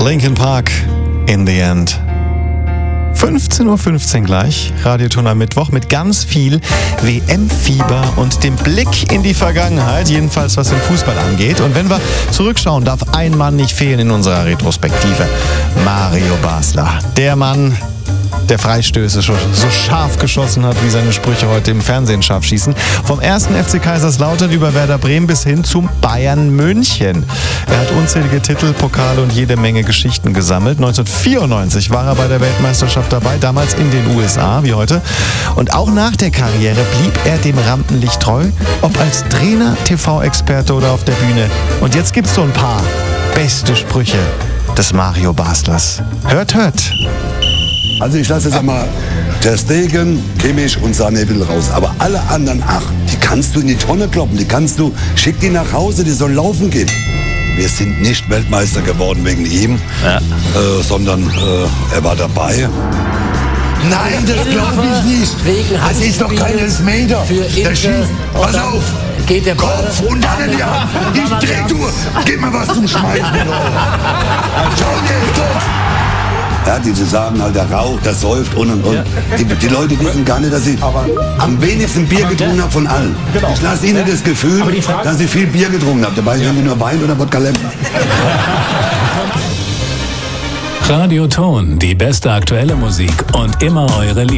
Linkin Park, In the End. 15.15 Uhr gleich, Radioton am Mittwoch mit ganz viel WM-Fieber und dem Blick in die Vergangenheit, jedenfalls was den Fußball angeht. Und wenn wir zurückschauen, darf ein Mann nicht fehlen in unserer Retrospektive. Mario Basler, der Mann, der Freistöße so scharf geschossen hat, wie seine Sprüche heute im Fernsehen scharf schießen. Vom 1. FC Kaiserslautern über Werder Bremen bis hin zum Bayern München. Er hat unzählige Titel, Pokale und jede Menge Geschichten gesammelt. 1994 war er bei der Weltmeisterschaft dabei, damals in den USA, wie heute. Und auch nach der Karriere blieb er dem Rampenlicht treu, ob als Trainer, TV-Experte oder auf der Bühne. Und jetzt gibt's so ein paar beste Sprüche des Mario Baslers. Hört, hört. Also ich lasse jetzt einmal Ter Stegen, Kimmich und Sané raus. Aber alle anderen 8, die kannst du in die Tonne kloppen. Schick die nach Hause, die sollen laufen gehen. Wir sind nicht Weltmeister geworden wegen ihm, sondern er war dabei. Nein, das glaube ich nicht. Das ist doch kein Elfmeter. Der schießt. Pass auf. Geht der Kopf und dann in die Hand. Ich dreh durch. Gib mir was zum Schmeißen. Schau dir Kopf. Ja, die sagen halt, der raucht, der säuft und. Die Leute wissen gar nicht, dass sie am wenigsten Bier getrunken haben von allen. Genau. Ich lasse ihnen das Gefühl, dass sie viel Bier getrunken haben. Dabei sind die nur Wein oder Wodka Lemon. Radioton, die beste aktuelle Musik und immer eure